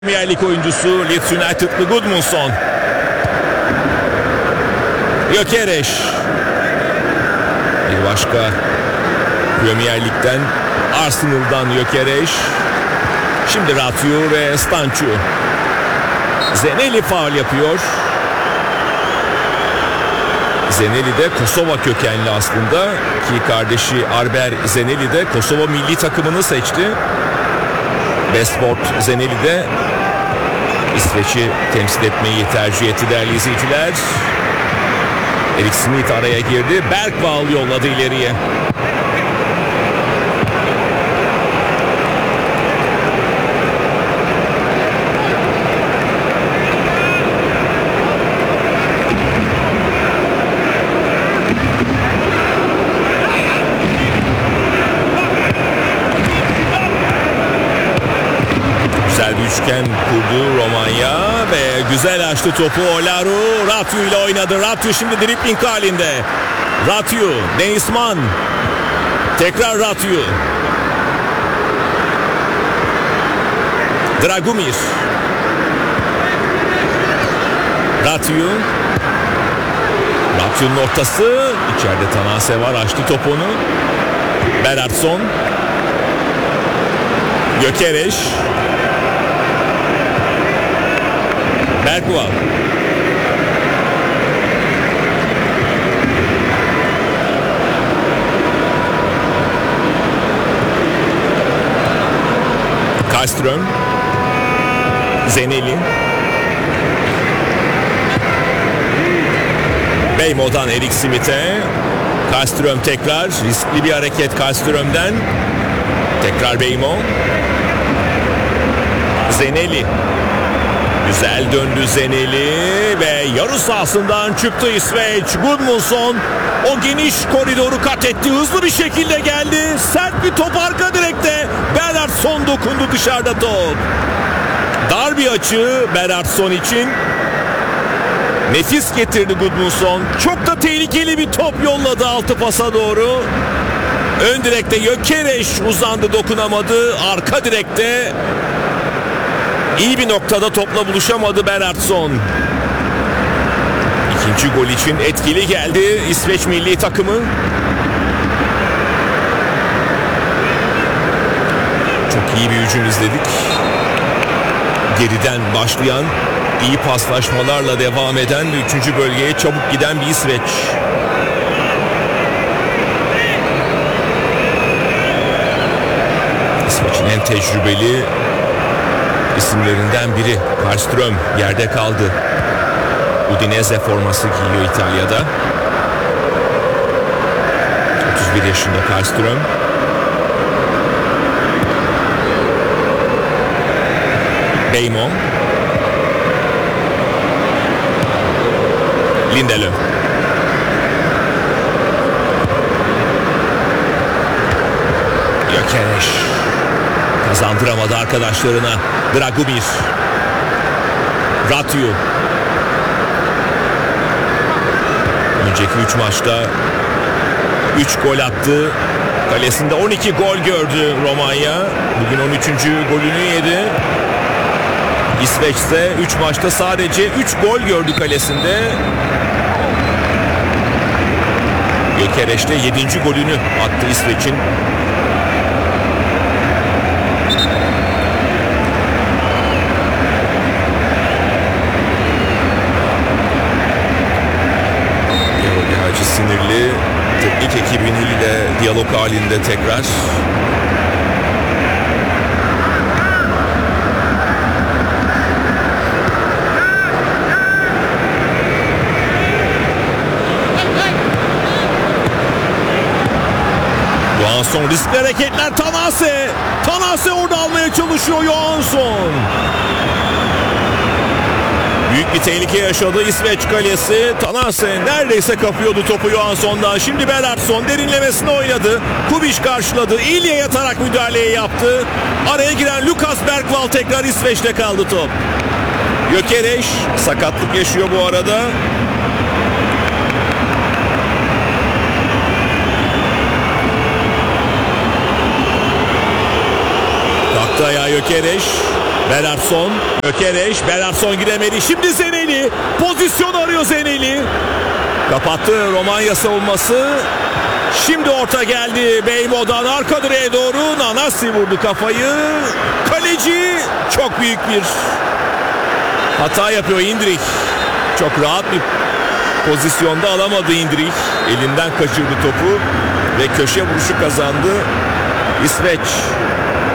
Premier Lig oyuncusu Leeds United'lı Gudmundsson. Gyökeres. Bir başka Premier Lig'den, Arsenal'dan Gyökeres. Şimdi Ratiu ve Stanciu. Zeneli faul yapıyor. Zeneli de Kosova kökenli aslında ki kardeşi Arber Zeneli de Kosova milli takımını seçti. Besport Zeneli de İsveç'i temsil etmeyi tercih etti değerli izleyiciler. Erik Smith araya girdi. Bergvall yolladı ileriye. Üçgen kurdu Romanya ve güzel açtı topu Olaru. Ratiu ile oynadı. Ratiu şimdi dribbling halinde. Ratiu, Denizman. Tekrar Ratiu. Dragomir. Ratiu. Ratiu'nun ortası. İçeride Tanase var. Açtı topunu. Bernardsson. Gyökeres. Bergvall. Karlström. Zeneli. Beymo'dan Erik Smith'e. Karlström tekrar. Riskli bir hareket Karlström'den. Tekrar Beymo. Zeneli. Güzel döndü Zeneli ve yarı sahasından çıktı İsveç. Gudmundsson o geniş koridoru kat etti. Hızlı bir şekilde geldi. Sert bir top arka direkte. Bernardsson dokundu, dışarıda top. Dar bir açı Bernardsson için. Nefis getirdi Gudmundsson. Çok da tehlikeli bir top yolladı altı pasa doğru. Ön direkte Gyökeres uzandı, dokunamadı. Arka direkte İyi bir noktada topla buluşamadı Bernardsson. İkinci gol için etkili geldi İsveç milli takımı. Çok iyi bir hücum izledik. Geriden başlayan, iyi paslaşmalarla devam eden ve 3. bölgeye çabuk giden bir İsveç. İsveç'in en tecrübeli isimlerinden biri Karlström yerde kaldı. Udinese forması giyiyor İtalya'da. 31 yaşında Karlström. Beymo. Lindelöf. Gyökeres. Kazandıramadı arkadaşlarına. Dragomir. Ratiu. Önceki 3 maçta 3 gol attı. Kalesinde 12 gol gördü Romanya. Bugün 13. golünü yedi. İsveç ise 3 maçta sadece 3 gol gördü kalesinde. Gyökeres'te 7. golünü attı İsveç'in. Sinirli teknik ekibiyle diyalog halinde tekrar. Johansson riskli hareketler. Tanase orada almaya çalışıyor Johansson. Büyük bir tehlike yaşadı İsveç kalesi. Tanase neredeyse kapıyordu topu Johansson'dan. Şimdi Bernardsson derinlemesine oynadı. Kubiş karşıladı. İlya yatarak müdahaleyi yaptı. Araya giren Lukas Bergvall, tekrar İsveç'te kaldı top. Gyökeres sakatlık yaşıyor bu arada. Kalktı ayağa Gyökeres. Belarson, Gökereş, Belarson giremedi. Şimdi Zeneli pozisyon arıyor Zeneli. Kapattı Romanya savunması. Şimdi orta geldi Beymo'dan arka direğe doğru. Nanasi vurdu kafayı. Kaleci çok büyük bir hata yapıyor Indrik. Çok rahat bir pozisyonda alamadı Indrik. Elinden kaçırdı topu ve köşe vuruşu kazandı İsveç.